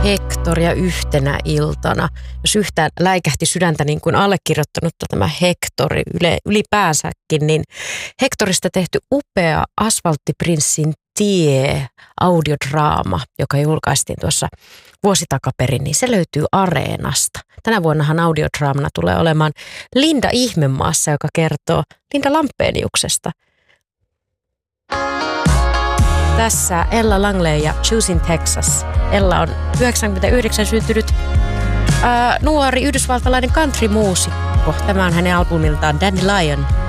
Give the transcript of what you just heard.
Hectoria yhtenä iltana. Jos yhtään läikähti sydäntä niin kuin allekirjoittanutta tämä Hector ylipäänsäkin, niin Hectorista tehty upea Asfalttiprinssin tie audiodraama, joka julkaistiin tuossa vuosi takaperin, niin se löytyy Areenasta. Tänä vuonnahan audiodraamana tulee olemaan Linda Ihmemaassa, joka kertoo Linda Lampeniuksesta. Tässä Ella Langley ja Choosing Texas. Ella on 99 syntynyt nuori yhdysvaltalainen country-muusikko. Tämä on hänen albumiltaan Dandelion.